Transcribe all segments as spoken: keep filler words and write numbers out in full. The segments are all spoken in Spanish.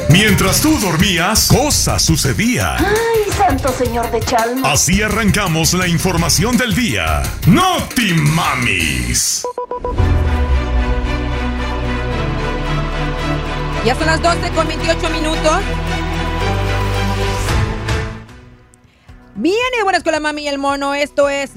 Mientras tú dormías, cosas sucedían. ¡Ay, santo señor de Chalma! Así arrancamos la información del día. ¡Noti Mamis! Ya son las doce con veintiocho minutos. Viene buenas con la mami y el mono. Esto es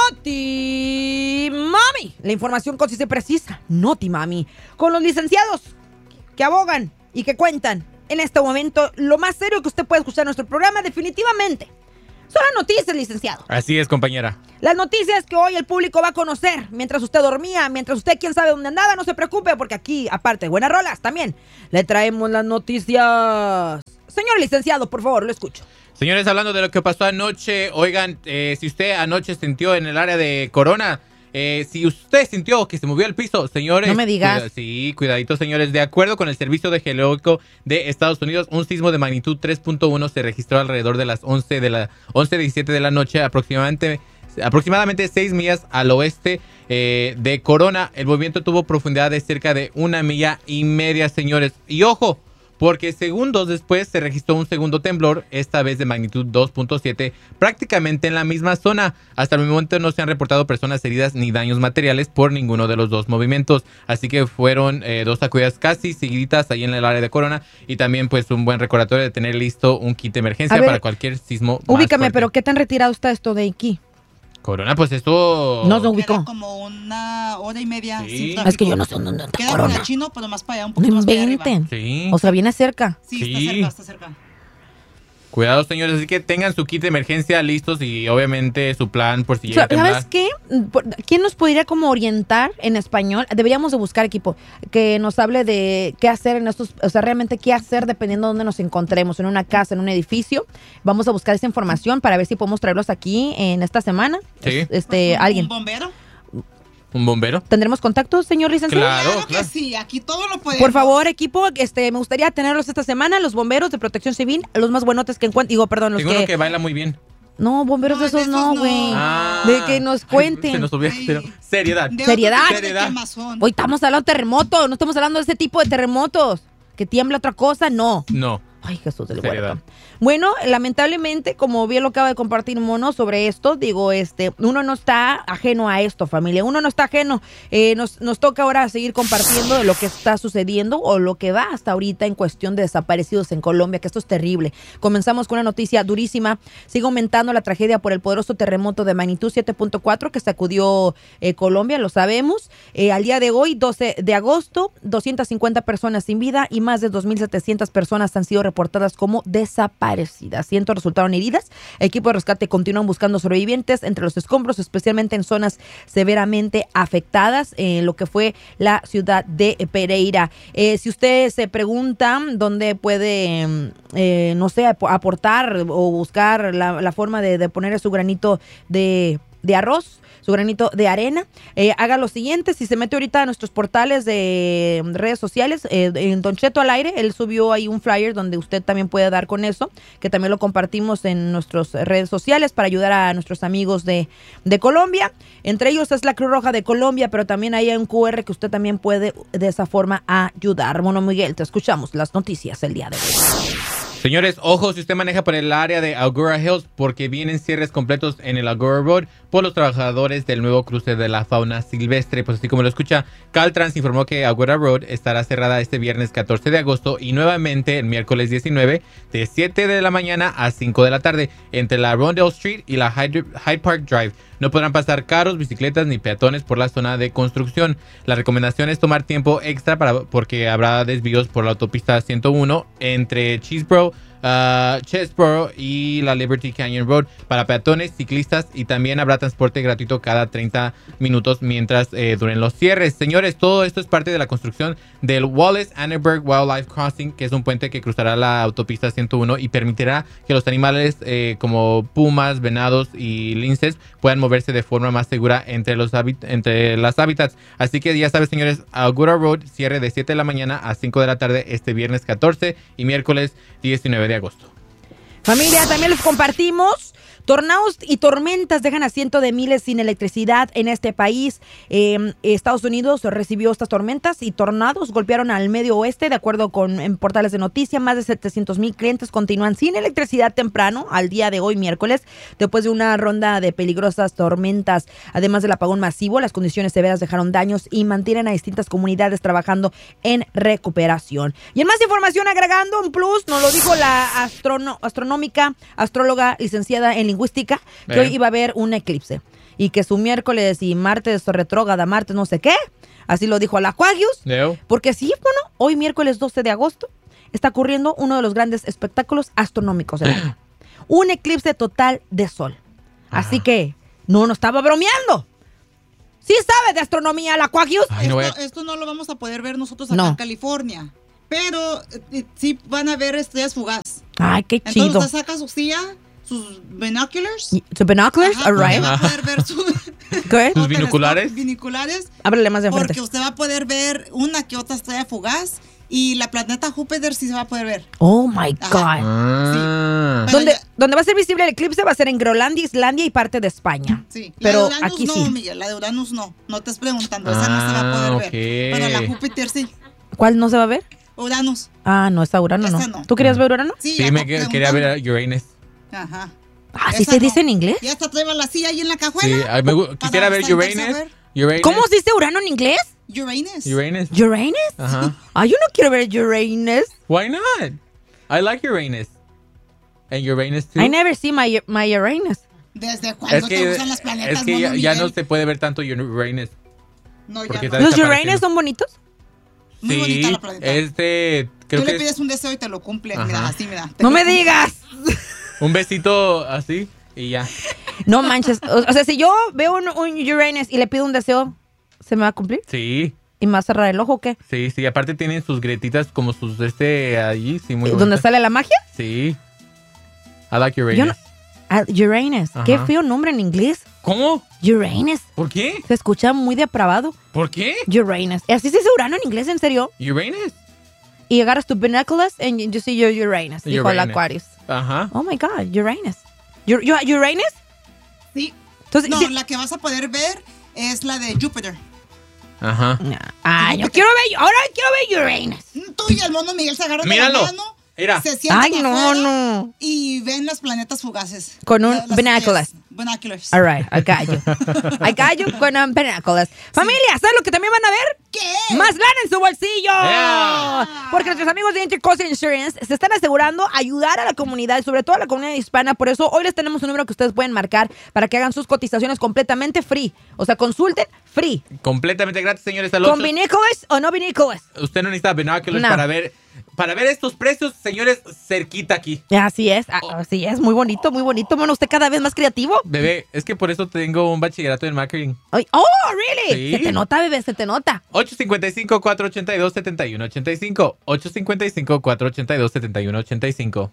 Noti Mami. La información concisa y precisa. Noti Mami. Con los licenciados que abogan y que cuentan en este momento lo más serio que usted puede escuchar en nuestro programa, definitivamente. Son las noticias, licenciado. Así es, compañera. Las noticias que hoy el público va a conocer mientras usted dormía, mientras usted quién sabe dónde andaba, no se preocupe, porque aquí, aparte de buenas rolas, también le traemos las noticias. Señor licenciado, por favor, lo escucho. Señores, hablando de lo que pasó anoche, oigan, eh, si usted anoche sintió en el área de Corona, eh, si usted sintió que se movió el piso, señores... No me digas. Cuida, sí, cuidadito, señores. De acuerdo con el Servicio de Geológico de Estados Unidos, un sismo de magnitud tres punto uno se registró alrededor de las once de la once diecisiete de la noche, aproximadamente... aproximadamente seis millas al oeste eh, de Corona. El movimiento tuvo profundidad de cerca de una milla y media, señores. Y ojo, porque segundos después se registró un segundo temblor, esta vez de magnitud dos punto siete, prácticamente en la misma zona. Hasta el momento no se han reportado personas heridas ni daños materiales por ninguno de los dos movimientos. Así que fueron eh, dos sacudidas casi seguiditas ahí en el área de Corona. Y también pues un buen recordatorio de tener listo un kit de emergencia ver, para cualquier sismo. Ubícame, pero ¿qué tan retirado está esto de aquí? Corona, pues esto... No se ubicó. Queda como una hora y media. Sí. Es que yo no sé dónde está Queda Corona. con el chino, pero más para allá, un poquito No más para inventen. arriba. Sí. O sea, viene cerca. Sí, Sí. está cerca, está cerca. Cuidado, señores, así que tengan su kit de emergencia listos y obviamente su plan por si llega a temblar. ¿Sabes qué? ¿Quién nos podría como orientar en español? Deberíamos de buscar equipo que nos hable de qué hacer en estos, o sea, realmente qué hacer dependiendo de dónde nos encontremos, en una casa, en un edificio. Vamos a buscar esa información para ver si podemos traerlos aquí en esta semana. Sí. Este, ¿Un, alguien. ¿Un bombero? ¿Un bombero? ¿Tendremos contactos, señor licenciado? Claro, Claro que claro. sí, aquí todo lo podemos. Por favor, equipo, este, me gustaría tenerlos esta semana, los bomberos de protección civil, los más buenotes que encuentren, digo, perdón, los Tengo uno que... que baila muy bien. No, bomberos No, de esos de no, esos no. güey. Ah. De que nos cuenten. Ay, se nos olvidó, Ay. pero seriedad. De Seriedad. otro tipo de Seriedad. quemazón. Hoy estamos hablando de terremotos, no estamos hablando de ese tipo de terremotos. Que tiembla otra cosa, no. No. Ay, Jesús del Seriedad. huerto. Bueno, lamentablemente, como bien lo acaba de compartir Mono sobre esto, digo, este, uno no está ajeno a esto, familia. Uno no está ajeno. Eh, nos, nos toca ahora seguir compartiendo de lo que está sucediendo o lo que va hasta ahorita en cuestión de desaparecidos en Colombia, que esto es terrible. Comenzamos con una noticia durísima. Sigue aumentando la tragedia por el poderoso terremoto de magnitud siete punto cuatro que sacudió eh, Colombia, lo sabemos. Eh, al día de hoy, doce de agosto, doscientas cincuenta personas sin vida y más de dos mil setecientas personas han sido reportadas como desaparecidas. Cientos resultaron heridas. El equipo de rescate continúan buscando sobrevivientes entre los escombros, especialmente en zonas severamente afectadas en lo que fue la ciudad de Pereira. Eh, si usted se pregunta dónde puede, eh, no sé, aportar o buscar la, la forma de, de poner su granito de, de arroz, su granito de arena, eh, haga lo siguiente. Si se mete ahorita a nuestros portales de redes sociales, eh, en Don Cheto al aire, él subió ahí un flyer donde usted también puede dar con eso, que también lo compartimos en nuestras redes sociales para ayudar a nuestros amigos de, de Colombia. Entre ellos es la Cruz Roja de Colombia, pero también hay un Q R que usted también puede de esa forma ayudar. Mono Miguel, te escuchamos las noticias el día de hoy. Señores, ojo si usted maneja por el área de Agoura Hills porque vienen cierres completos en el Agoura Road por los trabajadores del nuevo cruce de la fauna silvestre. Pues así como lo escucha, Caltrans informó que Agoura Road estará cerrada este viernes catorce de agosto y nuevamente el miércoles diecinueve de siete de la mañana a cinco de la tarde entre la Rondell Street y la Hyde, Hyde Park Drive. No podrán pasar carros, bicicletas ni peatones por la zona de construcción. La recomendación es tomar tiempo extra para, porque habrá desvíos por la autopista ciento uno entre Chesboro, uh, Chesboro y la Liberty Canyon Road para peatones, ciclistas y también habrá transporte gratuito cada treinta minutos mientras eh, duren los cierres. Señores, todo esto es parte de la construcción del Wallace-Annenberg Wildlife Crossing, que es un puente que cruzará la autopista ciento uno y permitirá que los animales eh, como pumas, venados y linces puedan moverse de forma más segura entre los hábit- entre las hábitats. Así que ya sabes, señores, Agoura Road cierre de siete de la mañana a cinco de la tarde este viernes catorce y miércoles diecinueve de agosto. Familia, también les compartimos Tornados y tormentas dejan a cientos de miles sin electricidad en este país. Eh, Estados Unidos recibió estas tormentas y tornados golpearon al medio oeste. De acuerdo con en portales de noticias, más de setecientos mil clientes continúan sin electricidad temprano al día de hoy, miércoles, después de una ronda de peligrosas tormentas. Además del apagón masivo, las condiciones severas dejaron daños y mantienen a distintas comunidades trabajando en recuperación. Y en más información, agregando un plus, nos lo dijo la astrono- astronómica, astróloga licenciada en lingüística, que eh. hoy iba a haber un eclipse y que su miércoles y martes retrógrada, martes no sé qué, así lo dijo la Aquarius, No. porque sí, bueno, hoy miércoles doce de agosto está ocurriendo uno de los grandes espectáculos astronómicos del año. Un eclipse total de sol. Así Ajá. que no nos estaba bromeando. Sí sabe de astronomía la Aquarius. Ay, no voy a- Esto, esto no lo vamos a poder ver nosotros acá No. en California. Pero eh, sí van a ver estrellas fugaz. Ay, qué Entonces chido. usted saca su silla, sus binoculars. ¿Su binoculars? Ajá, All porque right. va a poder ver su, ¿Qué? ¿Sus binoculares? binoculares. Ábrele más de enfrente. Porque usted va a poder ver una que otra estrella fugaz. Y la planeta Júpiter sí se va a poder ver. Oh, my Ajá. God. Ah. Pero Donde, ya- donde va a ser visible el eclipse va a ser en Groenlandia, Islandia y parte de España. Sí, Pero la de Uranus aquí no, sí. Miguel, la de Uranus no. No te estés preguntando, esa no se va a Ah, poder ok. ver. Pero la Júpiter sí. ¿Cuál no se va a ver? Uranus. Ah, no, está Urano, no. Esa no. ¿Tú querías ver Urano? Sí, Sí, ya me te que- preguntando. quería ver a Uranus. Ajá. Ah, ¿sí Esa se no. dice en inglés? Ya está, trae la silla ahí en la cajuela. Sí, ay, me gu- quisiera Para ver sentarse Uranus. a ver. Uranus. ¿Cómo se dice Urano en inglés? Uranus. Uranus. ¿Uranus? Ajá. Ah, yo no quiero ver Uranus. Why not? I like Uranus. And Uranus too. I never see my, my Uranus. ¿Desde cuándo Es te que, gustan las planetas, es que ya, mono ya Miguel? no se puede ver tanto Uranus. No, ya porque no. está ¿Los desapareciendo. Uranus son bonitos? Muy sí, bonita la planeta. este, creo Tú que le es pides un deseo y te lo cumple. Ajá. Mira, así, mira. te No lo me cumple. digas. un besito así y ya. No manches. O, o sea, si yo veo un, un Uranus y le pido un deseo, ¿se me va a cumplir? Sí, ¿Y me va a cerrar el ojo o qué? sí, sí. Aparte tienen sus gretitas como sus este allí, sí, muy ¿Dónde bonitas. sale la magia? Sí. I like Uranus. Yo no- Ah, Uranus. Qué Ajá. feo nombre en inglés. ¿Cómo? Uranus. ¿Por qué? Se escucha muy depravado. ¿Por qué? Uranus. ¿Así se dice Urano en inglés, en serio? Uranus. Y agarras tu binoculars and you see your Uranus. Dijo el Uranus. Aquarius. Ajá. Oh my God, Uranus. Ur- Ur- ¿Uranus? Sí. Entonces, No, sí- la que vas a poder ver es la de Júpiter. Ajá. Ah, yo quiero ver, ahora quiero ver Uranus. Tú y el mono Miguel se agarran Míralo. de la mano, Mira. se sientan Ay, no, afuera no. y ven las planetas fugaces. Con un La- las binoculars. estrellas. Binoculars. All right, I got you. I got you con um, binoculars. Familia, ¿sabes lo que también van a ver? ¿Qué? ¡Más lana en su bolsillo! Yeah. Porque nuestros amigos de Intercoast Insurance se están asegurando ayudar a la comunidad, sobre todo a la comunidad hispana. Por eso hoy les tenemos un número que ustedes pueden marcar para que hagan sus cotizaciones completamente free. O sea, consulten free. Completamente gratis, señores. Al ¿Con ocho- binoculars o no binoculars? Usted no necesita binoculars No. para ver para ver estos precios, señores, cerquita aquí. Así es, a- así es. Muy bonito, muy bonito. Bueno, usted cada vez más creativo. Bebé, es que por eso tengo un bachillerato en marketing. Ay, oh, really? Sí. Se te nota, bebé, se te nota. ocho cinco cinco, cuatro ocho dos, siete uno ocho cinco. ocho cinco cinco, cuatro ocho dos, siete uno ocho cinco.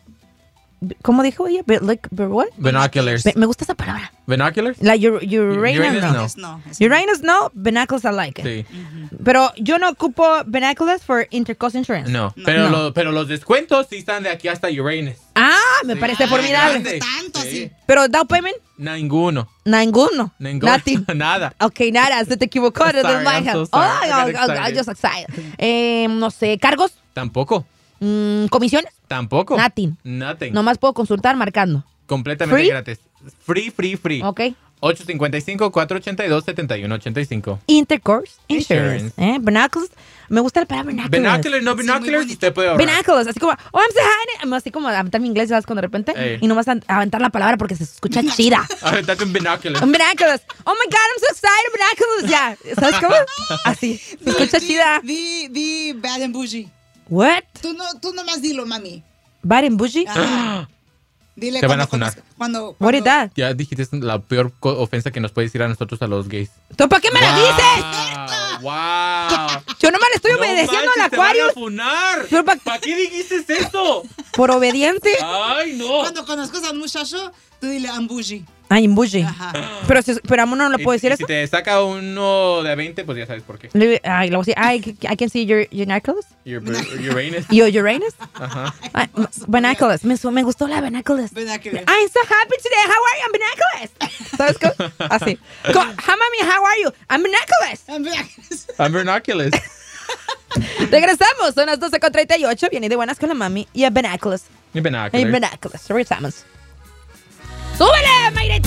¿Cómo dijo ella? Be- like, be- what? Binoculars. Me, me gusta esa palabra. Binoculars? La Ur- Uranus, Uranus no. no. Es no, es no. Uranus no, binoculars I like it. Sí. Pero yo no ocupo binoculars for Intercoast Insurance. No, No. pero, No. Lo- pero los descuentos sí están de aquí hasta Uranus. Ah, me Sí. parece Ah, formidable. grande. Tanto así. Sí. Pero down payment, Ninguno. ninguno. Ninguno. Nothing. Nada. Ok, nada, se te equivocó. Sorry, desde I'm my so hand. sorry. Oh, I got oh, oh, excited. I just excited. Eh, no sé, cargos, Tampoco. Mm, comisiones, Tampoco. Nothing. Nothing. nomás puedo consultar marcando. Completamente Free. gratis. Free, free, free. Ok. ocho cinco cinco, cuatro ocho dos, siete uno ocho cinco. Intercourse Insurance. Insurance. Eh, binoculars. Me gusta la palabra binoculars. Binoculars, no Sí, muy binoculars, bonito. usted puede ahorrar. Binoculars, así como, oh, I'm so high. Así como aventar mi inglés, ¿sabes? Cuando de repente. Ey. Y nomás an- aventar la palabra porque se escucha chida. Aventate un binoculars. Binoculars. Oh my God, I'm so excited. Binoculars. Ya. ¿Sabes cómo? Así. Se escucha Di- chida. Di, di Bad and Bougie. What? Tú, no, tú nomás dilo, mami. Bad and bougie? Ajá. Dile Te van a cuando funar. conozca- Cuando, What is cuando- that? Ya dijiste es la peor co- ofensa que nos puede decir a nosotros a los gays. ¿Tú para qué me la dices? ¡Wow! ¡Wow! Yo nomás le estoy No obedeciendo manches, al te van Aquarius. a funar! Pero pa- ¿Para qué dijiste eso? Por obediente. Ay, no. Cuando conozcas a un muchacho, tú dile, I'm bougie. Ay, en bougie. Ajá. Pero, si, pero a uno no le Y- puedo decir y eso. Si te saca uno de veinte, pues ya sabes por qué. Le- Ay, le voy a decir, ay, I can see your, your necklace. Your, your Uranus. Your Uranus. Ajá. Ay, binoculars. Me, su- me gustó la binoculars. Binoculars. I'm so happy today. How are you? I'm binoculars. ¿Sabes cómo? Así. Go, hi, mami, how are you? I'm binoculars. I'm binoculars. I'm binoculars. Regresamos. Son las doce con treinta y ocho. Viene de buenas con la mami. Y a binoculars. Your Y binoculars. binoculars. Regresamos. ¡Súbele, Mayrita!